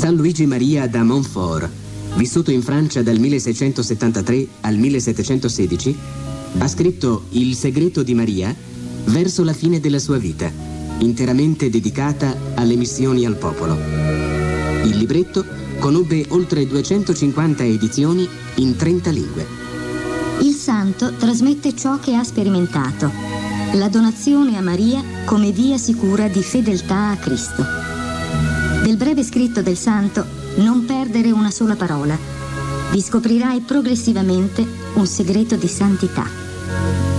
San Luigi Maria da Montfort, vissuto in Francia dal 1673 al 1716, ha scritto Il segreto di Maria verso la fine della sua vita, interamente dedicata alle missioni al popolo. Il libretto conobbe oltre 250 edizioni in 30 lingue. Il santo trasmette ciò che ha sperimentato, la donazione a Maria come via sicura di fedeltà a Cristo. Del breve scritto del santo non perdere una sola parola. Vi scoprirai progressivamente un segreto di santità.